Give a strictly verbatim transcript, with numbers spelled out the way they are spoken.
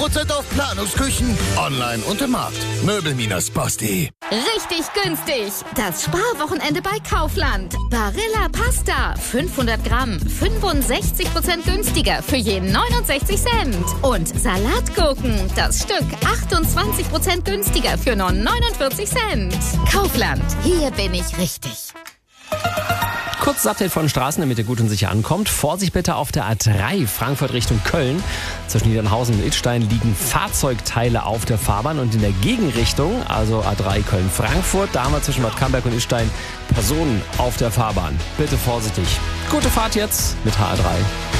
Prozent auf Planungsküchen, online und im Markt. Möbel-Boss punkt de. Richtig günstig. Das Sparwochenende bei Kaufland. Barilla Pasta. fünfhundert Gramm. fünfundsechzig Prozent günstiger für je neunundsechzig Cent. Und Salatgurken. Das Stück achtundzwanzig Prozent günstiger für nur neunundvierzig Cent. Kaufland. Hier bin ich richtig. Kurzes Update von Straßen, damit ihr gut und sicher ankommt. Vorsicht bitte auf der A drei Frankfurt Richtung Köln. Zwischen Niedernhausen und Idstein liegen Fahrzeugteile auf der Fahrbahn und in der Gegenrichtung, also A drei Köln-Frankfurt, da haben wir zwischen Bad Camberg und Idstein Personen auf der Fahrbahn. Bitte vorsichtig. Gute Fahrt jetzt mit H A drei.